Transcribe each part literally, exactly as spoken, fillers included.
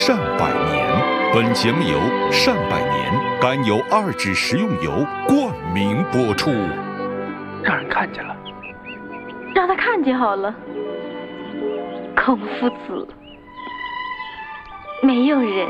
善百年。本节目由善百年甘油二酯食用油冠名播出。 让人看见了， 让他看见好了。孔夫子，没有人，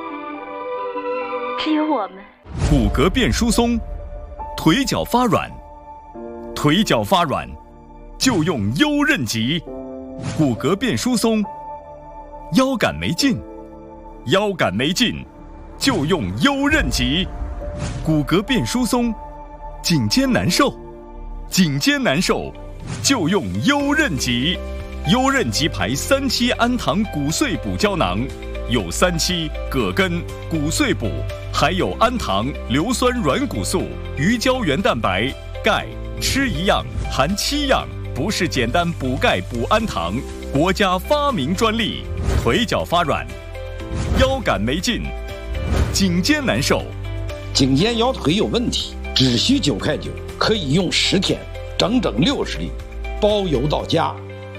只有我们。 骨骼变疏松，腿脚发软，腿脚发软就用优韧极。骨骼变疏松，腰杆没劲，腰杆没劲就用优韧极。骨骼变疏松，颈肩难受，颈肩难受就用优韧极。优韧极牌三七氨糖骨碎补胶囊，有三七、葛根、骨碎补，还有氨糖、硫酸软骨素、鱼胶原蛋白、钙，吃一样含七样，不是简单补钙补氨糖，国家发明专利。腿脚发软，腰杆没劲，颈肩难受， 颈肩腰腿有问题，只需九块九，可以用十天，整整六十粒，包邮到家。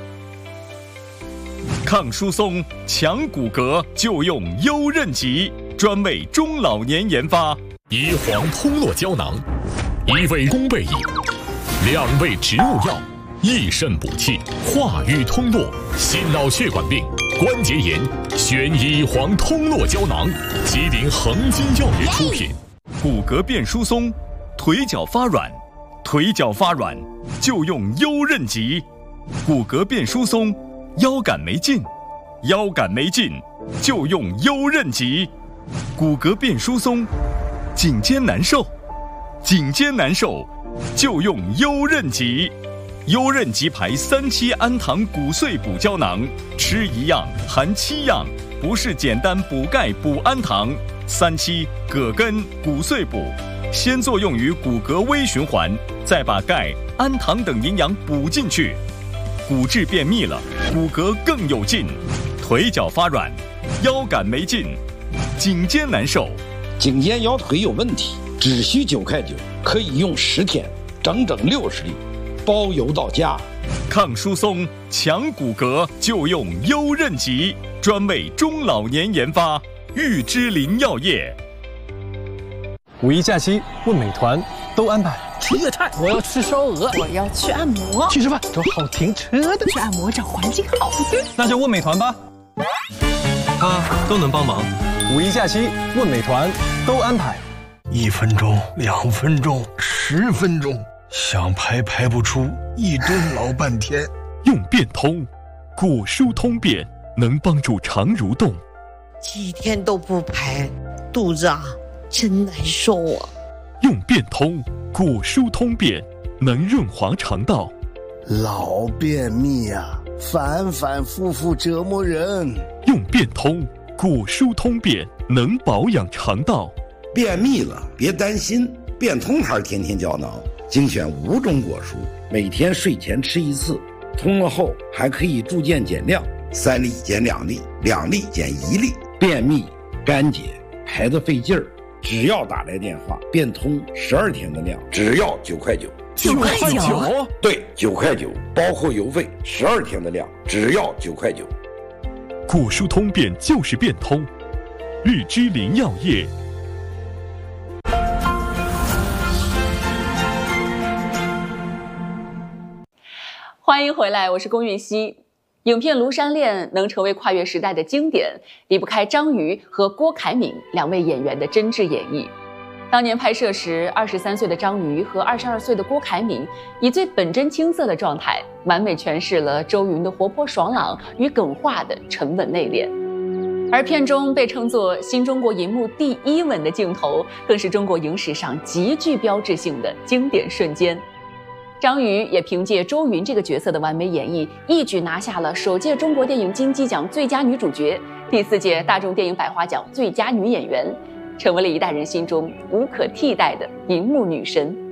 抗疏松、强骨骼就用优韧极，专为中老年研发。 乙黄通络胶囊，一味宫贝益，两味植物药，益肾补气，化瘀通络，心脑血管病、关节炎，选乙黄通络胶囊。吉林恒金药业出品。 骨骼变疏松，腿脚发软，腿脚发软就用优韧极。骨骼变疏松，腰杆没劲，腰杆没劲就用优韧极。骨骼变疏松，颈肩难受，颈肩难受就用优韧极。优韧极牌三七氨糖骨碎补胶囊，吃一样含七样，不是简单补钙补氨糖。三七、葛根、骨碎补，先作用于骨骼微循环，再把钙、氨糖等营养补进去。骨质便秘了，骨骼更有劲。腿脚发软，腰杆没劲，颈肩难受， 颈肩腰腿有问题，只需九块九，可以用十天，整整六十粒，包邮到家。 抗疏松、强骨骼就用优韧极，专为中老年研发。玉芝林药业。 五一假期问美团都安排。 吃粤菜，我要吃烧鹅， 我要去按摩， 去吃饭，找好停车的， 去按摩找环境好的， 那就问美团吧，他都能帮忙。五一假期问美团都安排。 一分钟、两分钟、十分钟，想排排不出，一顿老半天。 用变通，骨疏通便能帮助肠蠕动。 几天都不排，肚子啊真难受啊。 用变通，骨疏通便能润滑肠道。 老便秘啊，反反复复折磨人。 用变通，骨疏通便能保养肠道。 便秘了别担心，变通牌天天胶囊精选五种果蔬，每天睡前吃一次，通了后还可以逐渐减量，三粒减两粒，两粒减一粒。便秘、干结、排得费劲儿，只要打来电话，变通十二天的量，只要九块九。 九块九？ 对，九块九，包括邮费，十二天的量，只要九块九。 骨疏通便就是变通，玉芝林药业。 欢迎回来，我是龚玉熙。影片《庐山恋》能成为跨越时代的经典，离不开张瑜和郭凯敏两位演员的真挚演绎。当年拍摄时，二十三岁的张瑜和二十二岁的郭凯敏以最本真青涩的状态，完美诠释了周云的活泼爽朗与耿化的沉稳内敛。而片中被称作新中国银幕第一吻的镜头，更是中国影史上极具标志性的经典瞬间。张瑜也凭借周云这个角色的完美演绎，一举拿下了首届中国电影金鸡奖最佳女主角、第四届大众电影百花奖最佳女演员，成为了一代人心中无可替代的银幕女神。